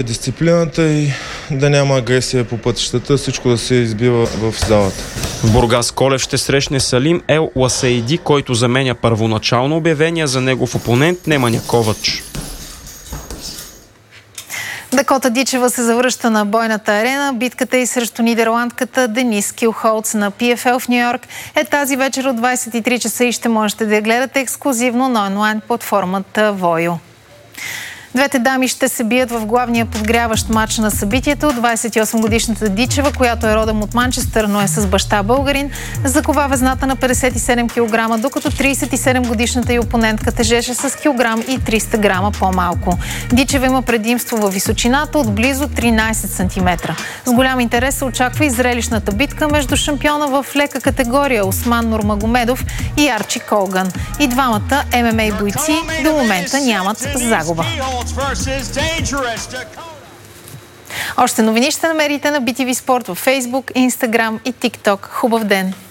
дисциплината и да няма агресия по пътищата, всичко да се избива в залата. В Бургас Колев ще срещне Салим Ел Ласаиди, който заменя първоначално обявения за негов опонент Неманя Ковач. Дакота Дичева се завръща на бойната арена. Битката и срещу нидерландката Денис Килхолц на PFL в Нью-Йорк е тази вечер от 23 часа и ще можете да я гледате ексклузивно на онлайн платформата Voyo. Двете дами ще се бият в главния подгряващ матч на събитието. 28-годишната Дичева, която е родом от Манчестър, но е с баща българин, закова везната на 57 кг, докато 37-годишната й опонентка тежеше с килограм и 300 грама по-малко. Дичева има предимство във височината от близо 13 см. С голям интерес се очаква и зрелищната битка между шампиона в лека категория Осман Нурмагомедов и Арчи Колган. И двамата ММА бойци до момента нямат загуба. Още новини ще намерите на BTV Спорт във Facebook, Instagram и TikTok. Хубав ден!